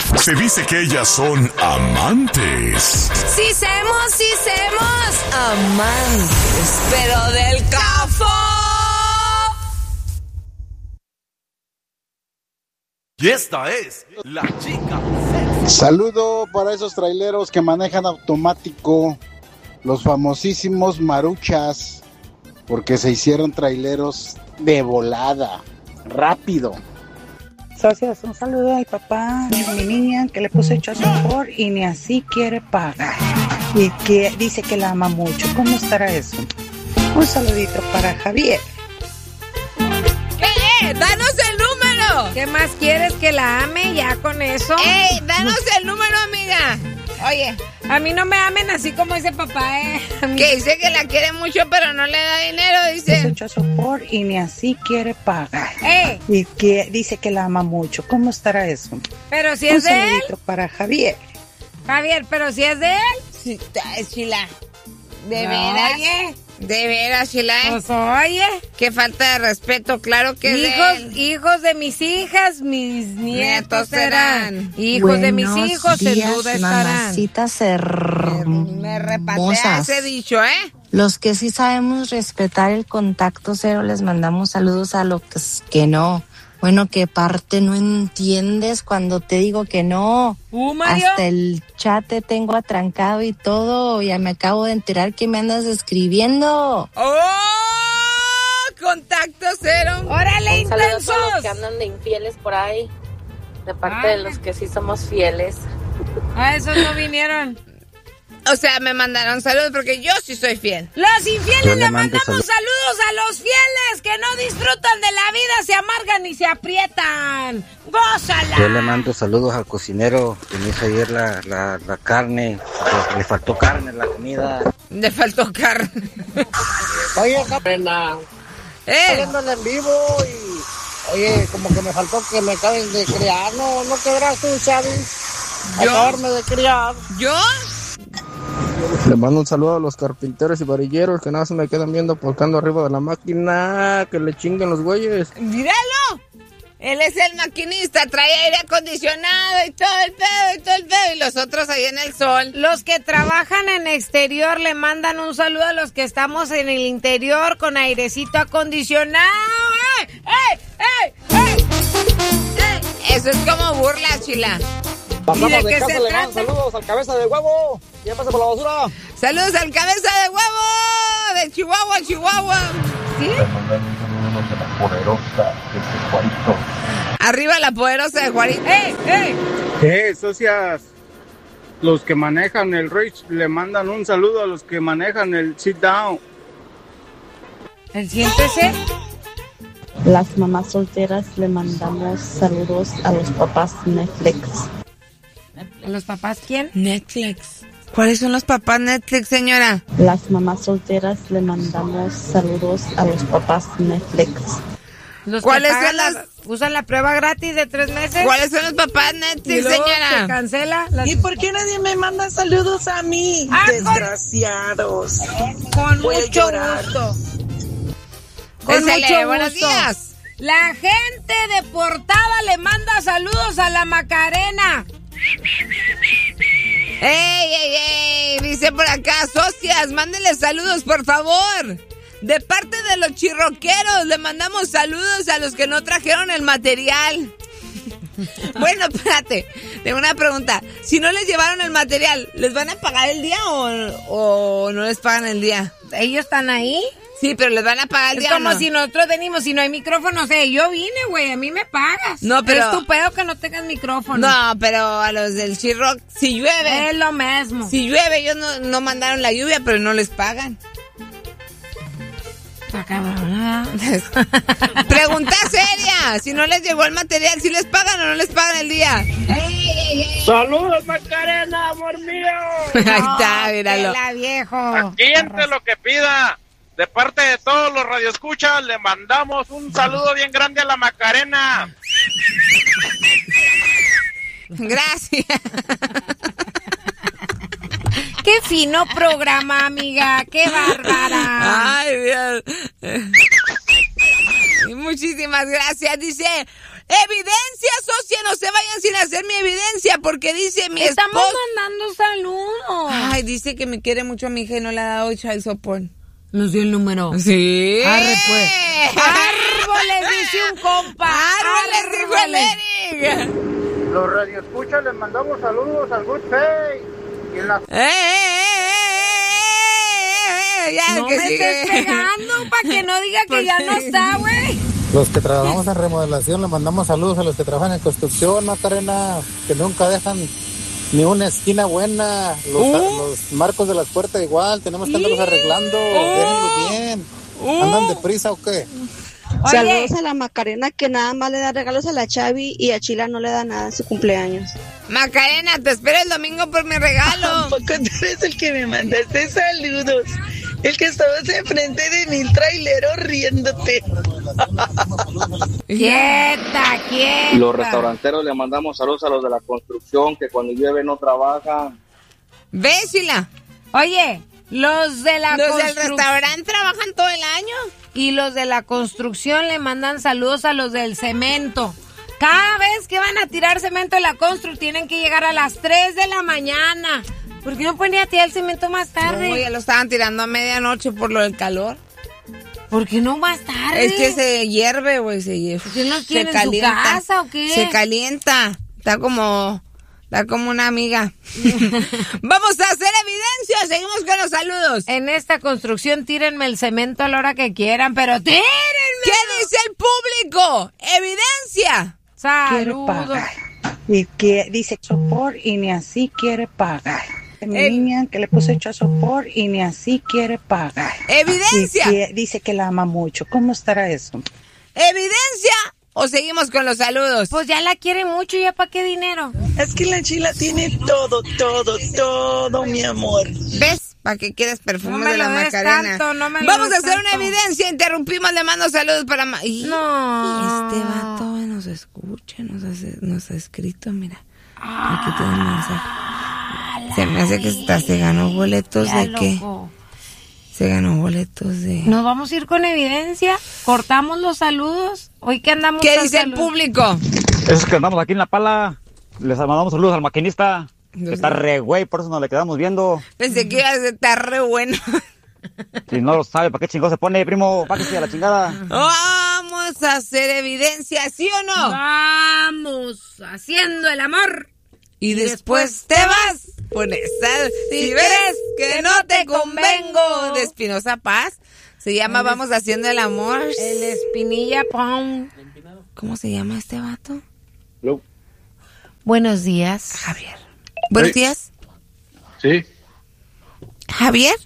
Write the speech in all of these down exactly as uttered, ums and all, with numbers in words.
Se dice que ellas son amantes. Sí semos, sí semos amantes, pero del café. Y esta es la chica sexy. Saludo para esos traileros que manejan automático, los famosísimos maruchas, porque se hicieron traileros de volada, rápido. Socios, un saludo a mi papá, a mi niña que le puse chasopor y ni así quiere pagar. Y que dice que la ama mucho. ¿Cómo estará eso? Un saludito para Javier. ¡Eh, danos el número! ¿Qué más quieres que la ame ya con eso? ¡Ey, danos el número, amiga! Oye, a mí no me amen así como dice papá, ¿eh? Que dice que la quiere mucho, pero no le da dinero, dice. Puse chasopor y ni así quiere pagar. ¡Eh! Y que dice que la ama mucho. ¿Cómo estará eso? Pero si un es de él. saludito para Javier. Javier, pero si es de él. Sí, Chila. ¿De No, veras? oye. ¿De veras, Chila? Pues oye. Qué falta de respeto, claro que Hijos, de él. hijos de mis hijas, mis nietos serán. Hijos Buenos de mis hijos, sin días, duda estarán. Mamacitas hermosas. Me repatea ese dicho, ¿eh? Los que sí sabemos respetar el contacto cero, les mandamos saludos a los que no. Bueno, ¿qué parte no entiendes cuando te digo que no? ¿Uh, Mario? Hasta el chat te tengo atrancado y todo. Ya me acabo de enterar que me andas escribiendo. ¡Oh! ¡Contacto cero! ¡Órale, Un saludo a intensos! todos los que andan de infieles por ahí, de parte de los que sí somos fieles. A esos no vinieron. O sea, me mandaron saludos porque yo sí soy fiel. Los infieles Yo le le mando mandamos salud. saludos a los fieles que no disfrutan de la vida, se amargan y se aprietan. ¡Gózala! Yo le mando saludos al cocinero que me hizo ayer la, la, la carne. Le faltó carne en la comida. Le faltó carne. Oye, Caprena, ¿Eh? saliéndole en vivo y... Oye, como que me faltó que me acaben de criar. No, no quebrás tú, Chavis. ¿Yo? Acabarme de criar. ¿Yo? Le mando un saludo a los carpinteros y varilleros que nada se me quedan viendo porque ando arriba de la máquina, que le chinguen los güeyes. ¡Míralo! Él es el maquinista, trae aire acondicionado y todo el pedo y todo el pedo. Y los otros ahí en el sol. Los que trabajan en exterior le mandan un saludo a los que estamos en el interior con airecito acondicionado. ¡Ey! ¡Ey! ¡Ey! ¡Ey! ¡Ey! Eso es como burla, Chila. Pasamos ¿Y de de qué casa, se le mando trata? saludos al cabeza de huevo. ¿Quién pasa por la basura? ¡Saludos al cabeza de huevo! De Chihuahua, Chihuahua. ¿Sí? Arriba la poderosa de Juarito. ¡Ey! ¡Ey! Eh, socias, los que manejan el Rich le mandan un saludo a los que manejan el Sit Down. ¿El siéntese? Las mamás solteras le mandamos saludos a los papás Netflix. ¿A los papás quién? Netflix. ¿Cuáles son los papás Netflix, señora? Las mamás solteras le mandamos saludos a los papás Netflix. Los ¿Cuáles son las... La, usan la prueba gratis de tres meses? ¿Cuáles son los papás Netflix, señora? Se cancela. Las... ¿Y por qué nadie me manda saludos a mí? Ah, Desgraciados. Con Voy mucho a llorar. gusto. Con Ésale, mucho buenos gusto. días. La gente de Portada le manda saludos a la Macarena. ¡Ey, ey, ey! Dice por acá, socias, mándenle saludos, por favor. De parte de los chirroqueros, le mandamos saludos a los que no trajeron el material. Bueno, espérate, tengo una pregunta. Si no les llevaron el material, ¿les van a pagar el día o, o no les pagan el día? ¿Ellos están ahí? Sí, pero les van a pagar el día. Es como ¿o no? si nosotros venimos, si no hay micrófono, o sea, yo vine, güey, a mí me pagas. No, pero... Es tu pedo que no tengas micrófono. No, pero a los del Chirroc, si llueve... Es lo mismo. Si llueve, ellos no, no mandaron la lluvia, pero no les pagan. Pregunta seria. Si no les llegó el material, ¿si les pagan o no les pagan el día? ¡Ey, ey, ey! ¡Saludos, Macarena, amor mío! Ahí está, míralo. Hola, viejo. Aquí entre lo que pida. De parte de todos los radioescuchas, le mandamos un saludo bien grande a la Macarena. Gracias. Qué fino programa, amiga. Qué bárbara. Ay, Dios. Y muchísimas gracias. Dice, evidencia evidencia, no se vayan sin hacer mi evidencia, porque dice mi esposo... Estamos mandando saludos. Ay, dice que me quiere mucho a mi hija y no le ha dado child support. Nos dio el número. Sí. Arre, pues. Árboles, dice un compa. Árboles, dijo el Eric. Los radioescuchas les mandamos saludos al Good Face. Y en la... ¡Eh, eh, eh, eh! Ya, no que me sigue. estés pegando para que no diga que ya no está, güey. Los que trabajamos en remodelación les mandamos saludos a los que trabajan en construcción, Macarena, que nunca dejan ni una esquina buena. Los, uh. los marcos de las puertas igual, tenemos que andarlos arreglando. Uh. Déjenlos bien. Uh. ¿Andan deprisa o qué? Oye. Saludos a la Macarena, que nada más le da regalos a la Chavi y a Chila no le da nada en su cumpleaños. Macarena, te espero el domingo por mi regalo. ¿Tampoco tú eres el que me mandaste saludos? El que estabas enfrente de mil traileros riéndote. Quieta, quieta. Los restauranteros le mandamos saludos a los de la construcción, que cuando llueve no trabajan. Bésila. Oye, los de la Los constru... del restaurante trabajan todo el año. Y los de la construcción le mandan saludos a los del cemento. Cada vez que van a tirar cemento de la constru tienen que llegar a las tres de la mañana. ¿Por qué no pueden ir a tirar el cemento más tarde? No, ya lo estaban tirando a medianoche por lo del calor. ¿Por qué no más tarde? Es que se hierve, güey, se hierve. ¿Quién lo tiene en su casa o qué? Se calienta. Está como... Está como una amiga. Vamos a hacer evidencia. Seguimos con los saludos. En esta construcción tírenme el cemento a la hora que quieran, pero tírenme. ¿Qué dice el público? Evidencia. Quiere pagar. Y que dice sopor y ni así quiere pagar. Mi el... niña que le puse hecho sopor y ni así quiere pagar. Evidencia. Y que dice que la ama mucho. ¿Cómo estará eso? Evidencia. ¿O seguimos con los saludos? Pues ya la quiere mucho, ¿ya para qué dinero? Es que la Chila tiene todo, todo, todo, mi amor. ¿Ves? Para que quieres perfume no de la Macarena. Tanto, no me Vamos a hacer tanto. una evidencia. Interrumpimos, le mando saludos para... Ma y, no. Y este vato nos escucha, nos, hace, nos ha escrito, mira. Aquí tiene un mensaje. Ah, se me hace que está, se ganó boletos de loco. qué. Se ganó boletos de... ¿Nos vamos a ir con evidencia? ¿Cortamos los saludos? ¿Hoy qué andamos? ¿Qué dice el público? Esos que andamos aquí en La Pala, les mandamos saludos al maquinista, que está re güey, por eso nos le quedamos viendo. Pensé que iba a estar re bueno. Si no lo sabe, ¿para qué chingón se pone, primo? Páquese a la chingada. Vamos a hacer evidencia, ¿sí o no? Vamos haciendo el amor. Y, y después, después te vas. Pones sal, si ves que no te convengo. De Espinosa Paz. Se llama el Vamos haciendo el amor. El Espinilla Pong. ¿Cómo se llama este vato? Hello. Buenos días. Javier. Buenos sí. días. Sí. ¿Javier?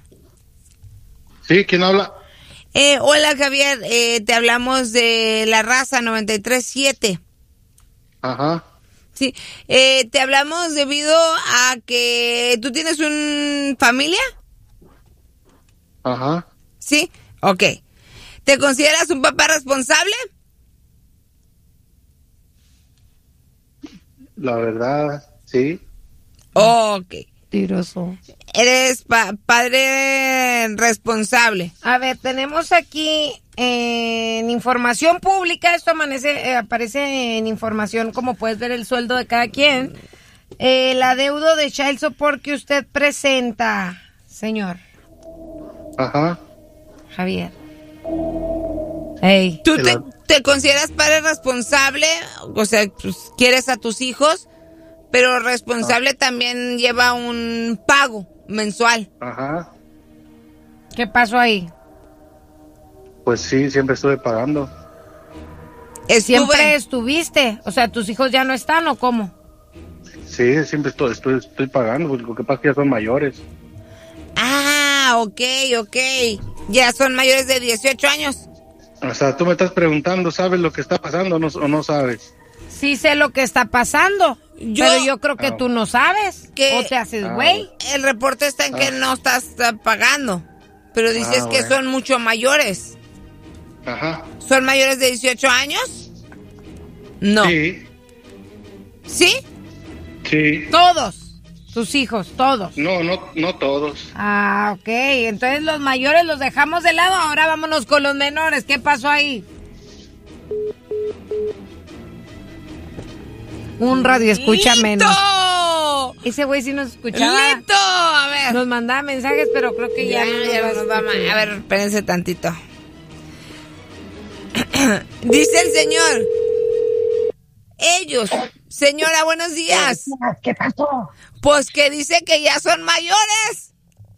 Sí, ¿quién habla? Eh, hola, Javier. Eh, te hablamos de La Raza noventa y tres siete. Ajá. Sí, eh, te hablamos debido a que tú tienes una familia. Ajá. Sí, ok. ¿Te consideras un papá responsable? La verdad, sí. Ok. Tiroso. Eres pa padre responsable. A ver, tenemos aquí eh, en información pública, esto amanece, eh, aparece en información, como puedes ver el sueldo de cada quien, eh, el adeudo de child support que usted presenta, señor. Ajá. Javier. Hey. ¿Tú te, te consideras padre responsable? O sea, pues, quieres a tus hijos, pero responsable ah. también lleva un pago mensual. Ajá. ¿Qué pasó ahí? Pues sí, siempre estuve pagando. Estuve. ¿Siempre estuviste? O sea, ¿tus hijos ya no están o cómo? Sí, siempre estoy, estoy, estoy pagando, porque lo que pasa es que ya son mayores. Ah, ok, ok. Ya son mayores de dieciocho años. O sea, tú me estás preguntando, ¿sabes lo que está pasando o no, o no sabes? Sí sé lo que está pasando, yo, pero yo creo que ah, tú no sabes. Que, ¿O te haces güey? Ah, el reporte está en ah, que no estás pagando, pero dices ah, que bueno. son mucho mayores. Ajá. ¿Son mayores de dieciocho años? No. Sí. ¿Sí? Sí. Todos. Tus hijos, todos. No, no, no todos. Ah, ok. Entonces los mayores los dejamos de lado. Ahora vámonos con los menores. ¿Qué pasó ahí? Un radio escucha ¡Lito! menos. Ese güey sí nos escuchaba. ¡Lito! A ver. Nos mandaba mensajes, pero creo que ya, Ya, no ya nos nos va vamos. A ver, espérense tantito. Dice el señor. Ellos. Señora, buenos días. ¿Qué pasó? Pues que dice que ya son mayores.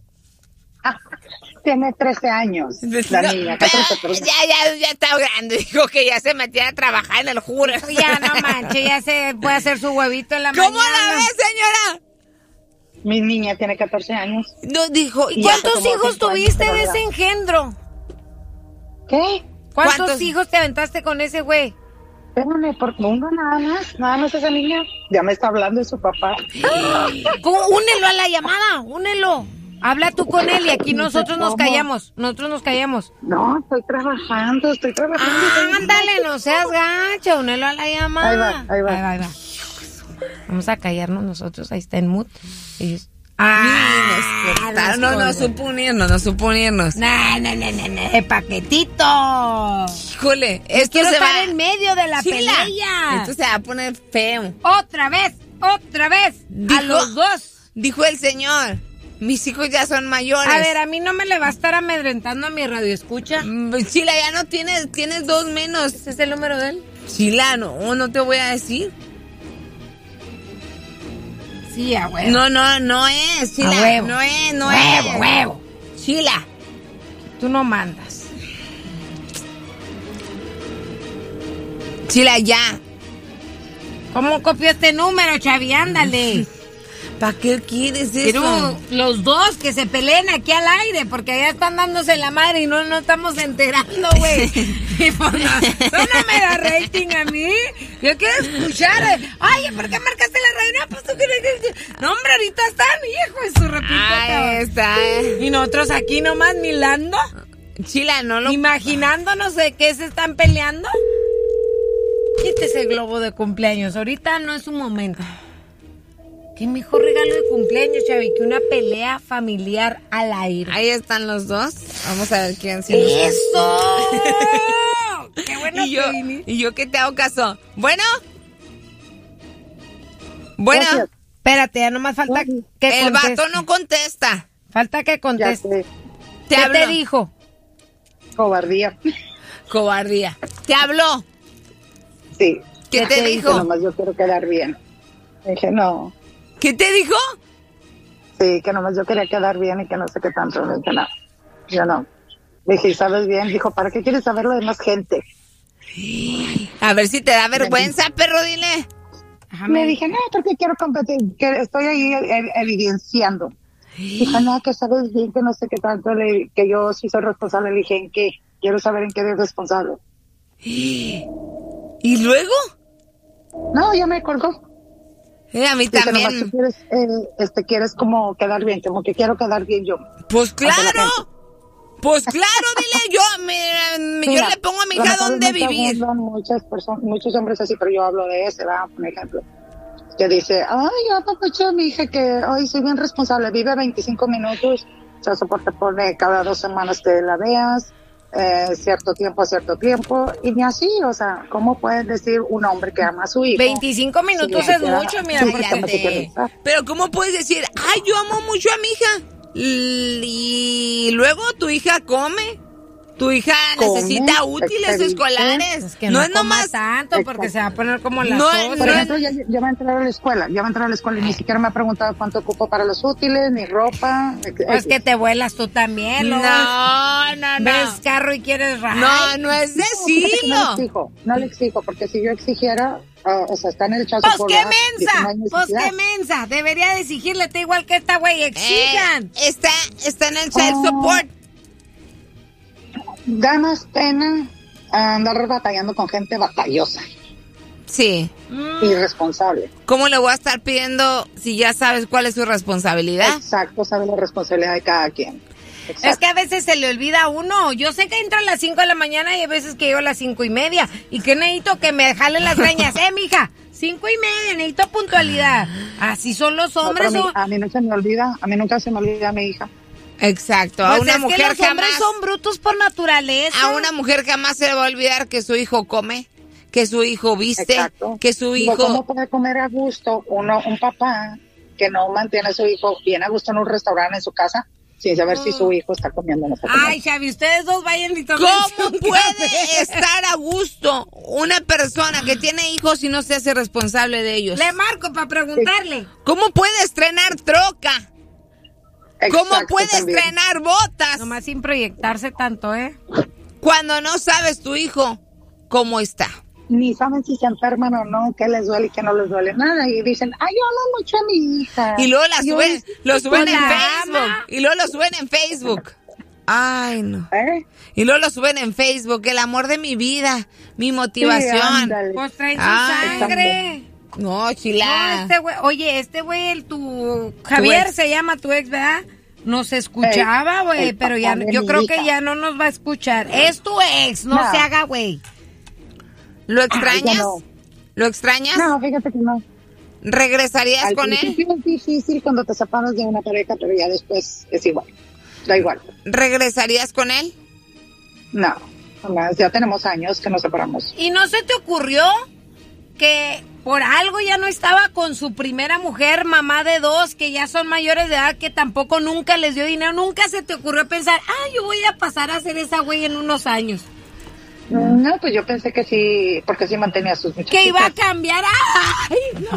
Tiene trece años. La No, niña, pero catorce, perdón. ya, ya, ya está grande. Dijo que ya se metía a trabajar en el juro. Ya no manches, ya se puede hacer su huevito en la ¿Cómo mañana. la ves, señora? Mi niña tiene catorce años. No, dijo. ¿Y Ya cuántos hace como hijos cinco años tuviste que no de le ese da. engendro? ¿Qué? ¿Cuántos, ¿Cuántos? hijos te aventaste con ese güey? Espérame, por uno nada más. Nada más esa niña. Ya me está hablando de su papá. ¿Cómo? Únelo a la llamada, únelo. Habla tú con él y aquí nosotros nos callamos. Nosotros nos callamos. No, estoy trabajando, estoy trabajando. Ah, ándale, no seas gacha, únelo a la llamada. Ahí va, ahí va. Ahí va, ahí va. Vamos a callarnos nosotros, ahí está en mute. Ellos... Ah, Ah, no, no, supo unirnos, no supo unirnos. No, no, no, no, no, de paquetito. Híjole, esto Quiero se estar va. en medio de la Chila, pelea. esto se va a poner feo. Otra vez, otra vez. Dijo- a los dos. Dijo el señor. Mis hijos ya son mayores. A ver, a mí no me le va a estar amedrentando a mi radio escucha. Mm, Chila, ya no tienes, tienes dos menos. ¿Ese es el número de él? Chila, no, no te voy a decir. Sí, a huevo. No, no, no es, Chila. A huevo. No es, no Huevo, es. huevo. Chila. Tú no mandas. Chila, ya. ¿Cómo copió este número, Chavi? Ándale. ¿Para qué quieres eso? Quiero los dos que se peleen aquí al aire, porque allá están dándose la madre y no nos estamos enterando, güey. Y pues no, eso no me da rating a mí. Yo quiero escuchar. Ay, ¿por qué marcaste la radio? No, pues tú quieres. No, hombre, ahorita están, hijo de su repito. Ahí está. Y nosotros aquí nomás milando, Chila, no lo... imaginándonos de qué se están peleando. Quítese el globo de cumpleaños. Ahorita no es su momento. Qué mejor regalo de cumpleaños, Chavi, que una pelea familiar al aire. Ahí están los dos. Vamos a ver quién sí. ¡Eso! ¡Qué bueno y yo, que viniste! y yo que te hago caso. Bueno. Bueno. Gracias. Espérate, ya nomás falta que El conteste. vato no contesta. Falta que Ya conteste. sé. Te ¿Qué habló. te dijo? Cobardía. Cobardía. Te habló. Sí. ¿Qué te Que dijo? nomás yo quiero quedar bien. Dije, no. ¿Qué te dijo? Sí, que nomás yo quería quedar bien y que no sé qué tanto. Le dije, no. Yo no. Dije, ¿sabes bien? Dijo, ¿para qué quieres saber lo de más gente? A ver si te da vergüenza, perro, dile. Me dije, no, porque quiero competir, que estoy ahí e- evidenciando. Dijo, no, que sabes bien, que no sé qué tanto, le, que yo sí soy responsable. Le dije, ¿en qué? Quiero saber en qué eres responsable. ¿Y luego? No, ya me colgó. Eh, a mí Dice, nomás también. tú quieres, eh, este, quieres como quedar bien, como que quiero quedar bien yo. Pues ante la claro. gente. Pues claro, dile yo. Me, me- yo Mira, le pongo a mi hija dónde lamentablemente vivir. abundan Muchas personas, muchos hombres así, pero yo hablo de ese, ¿verdad? Por ejemplo. Que dice, ay, yo papacho a mi hija que hoy soy bien responsable, vive veinticinco minutos, o sea, soporte pone cada dos semanas que la veas, eh, cierto tiempo, cierto tiempo, y ni así, o sea, ¿cómo puedes decir un hombre que ama a su hijo? veinticinco minutos Sí, es siquiera- mucho, mira, sí, porque como te quieres te... estar. Pero ¿cómo puedes decir, ay, yo amo mucho a mi hija? L- Y luego tu hija come. Tu hija Come, necesita útiles expediente. escolares. Es que no no, es coma nomás. tanto, porque se va a poner como la No, socia. Por no, ejemplo, ya, ya va a entrar a la escuela, ya va a entrar a la escuela y ni siquiera me ha preguntado cuánto ocupo para los útiles, ni ropa. Pues que te vuelas tú también, ¿no? No, no, no. Ves carro y quieres ride. No, no es No, fíjate que no le decirlo. exijo, no le exijo, porque si yo exigiera, ah, o sea, está en el chazo Pues por qué dar, y mensa, no hay pues necesidad. qué mensa. Debería de exigirle, está igual que esta güey, exijan. Eh, está, está en el child Oh. support. Da más pena andar batallando con gente batallosa, Sí. irresponsable. ¿Cómo le voy a estar pidiendo si ya sabes cuál es su responsabilidad? Exacto, sabe la responsabilidad de cada quien. Exacto. Es que a veces se le olvida a uno. Yo sé que entra a las cinco de la mañana y hay veces que llego a las cinco y media. Y que necesito que me jalen las greñas. Eh, mija, cinco y media, necesito puntualidad. Así son los No, pero hombres. a, mí, o- a mí no se me olvida, a mí nunca se me olvida mi hija. Exacto. A Pues una es que mujer los hombres jamás. son brutos por naturaleza. A una mujer jamás se le va a olvidar que su hijo come, que su hijo viste, Exacto. que su hijo... ¿Cómo puede comer a gusto uno, un papá que no mantiene a su hijo bien a gusto en un restaurante en su casa sin saber mm. si su hijo está comiendo o no está comiendo? Ay, Xavi, ustedes dos vayan y tomen. ¿Cómo puede estar a gusto una persona que tiene hijos y no se hace responsable de ellos? Le marco para preguntarle. ¿Cómo puede estrenar troca? Exacto, ¿Cómo puede también. estrenar botas? Nomás sin proyectarse tanto, ¿eh? Cuando no sabes tu hijo cómo está. Ni saben si se enferman o no, qué les duele y qué no les duele nada. Y dicen, ay, yo amo mucho a mi hija. Y luego la Yo suben, es- lo suben en la Facebook. ama. Y luego lo suben en Facebook. Ay, no. ¿Eh? Y luego lo suben en Facebook. El amor de mi vida, mi motivación. Sí, pues traen su Ay, sangre. No, chila. No, este güey, oye, este güey, el tu Javier ex. se llama tu ex, ¿verdad? Nos escuchaba, güey, el pero papá ya, de yo mi creo hija. que ya no nos va a escuchar. Es tu ex, no, No. se haga, güey. ¿Lo Ay, extrañas? ya no. ¿Lo extrañas? No, fíjate que no. ¿Regresarías Al con él? principio es difícil cuando te separas de una pareja, pero ya después es igual. Da igual. ¿Regresarías con él? No, jamás. Ya tenemos años que nos separamos. ¿Y no se te ocurrió que por algo ya no estaba con su primera mujer, mamá de dos, que ya son mayores de edad, que tampoco nunca les dio dinero? ¿Nunca se te ocurrió pensar, ah, yo voy a pasar a ser esa güey en unos años? No, pues yo pensé que sí, porque sí mantenía a sus muchachitas. Que iba a cambiar. ¡Ay, no!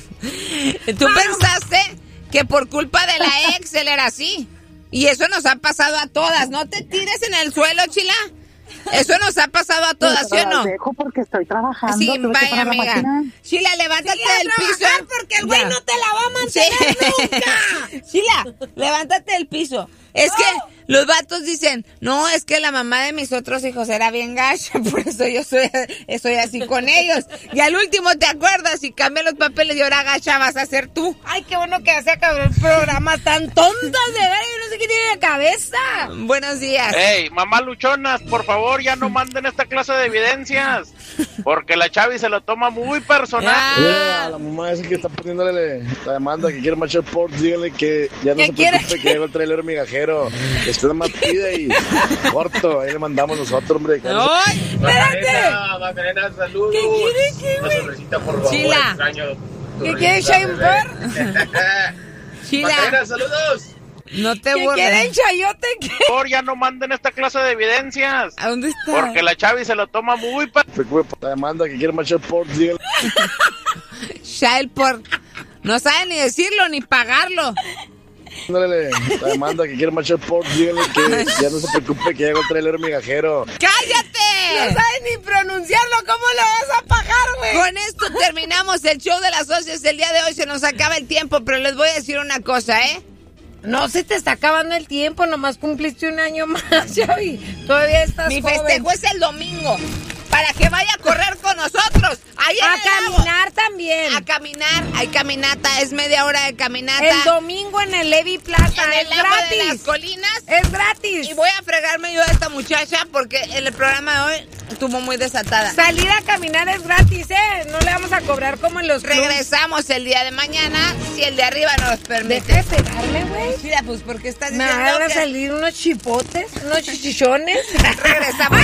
¿Tú pensaste que por culpa de la ex él era así? Y eso nos ha pasado a todas. No te tires en el suelo, chila. Eso nos ha pasado a todas, ¿sí o no? Las dejo porque estoy trabajando. Sí, tuve que vaya, parar la amiga. máquina. Sheila, levántate Sí, a del piso. trabajar, porque el güey Ya. no te la va a mantener nunca. Sheila, levántate del piso. Es que los vatos dicen, no, es que la mamá de mis otros hijos era bien gacha, por eso yo soy, soy así con ellos. Y al último te acuerdas y cambian los papeles y ahora gacha vas a ser tú. Ay, qué bueno que hace acabar el programa tan tontas de ver, yo no sé qué tiene de cabeza. Buenos días. Ey, mamá luchonas, por favor, ya no manden esta clase de evidencias. Porque la Chavi se lo toma muy personal. Oye, a la mamá esa que está poniéndole la demanda que quiere marchar por, díganle que ya no ¿Qué se quiere? preocupe que llega el trailero migajero. Usted nada más pide y corto, ahí le mandamos nosotros, hombre. ¡Ay! Espérate. Macarena, saludos. ¿Qué quiere, qué, Una güey? sonrisita, por favor. Chila. Extraño tu ¿Qué risita, quiere, Shane bebé. Sheila, Macarena, saludos. no te ¿Qué burles. quieren, chayote? ¿Qué? Por favor, ya no manden esta clase de evidencias. ¿A dónde está? Porque la Chavi se lo toma muy personal. Preocupe por la demanda que quiere marchar por, díganle. Shael por... No sabe ni decirlo ni pagarlo. Mándale la demanda que quiere marchar por, díganle que ya no se preocupe que llega el trailero migajero. No ¡Cállate! sabes ni pronunciarlo, ¿cómo lo vas a pagar, güey? Con esto terminamos el show de las socias el día de hoy. Se nos acaba el tiempo, pero les voy a decir una cosa, ¿eh? No se te está acabando el tiempo, nomás cumpliste un año más, Xavi. Todavía estás Mi joven. festejo es el domingo. Para que vaya a correr con nosotros. Ahí en A el lago. caminar también. A caminar. Hay caminata. Es media hora de caminata. El domingo en el Levi Plaza. En el Es lago gratis. de las colinas. Es gratis. Y voy a fregarme yo a esta muchacha porque en el programa de hoy estuvo muy desatada. Salir a caminar es gratis, ¿eh? No le vamos a cobrar como en los clubs. Regresamos el día de mañana si el de arriba nos permite. Deja de pegarme, güey. Mira, pues porque estás Me diciendo van a que... salir unos chipotes, unos chichichones. Regresamos.